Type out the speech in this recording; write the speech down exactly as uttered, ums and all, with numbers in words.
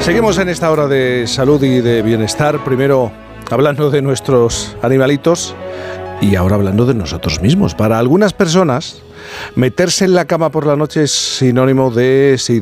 Seguimos en esta hora de salud y de bienestar, primero hablando de nuestros animalitos y ahora hablando de nosotros mismos. Para algunas personas, meterse en la cama por la noche es sinónimo de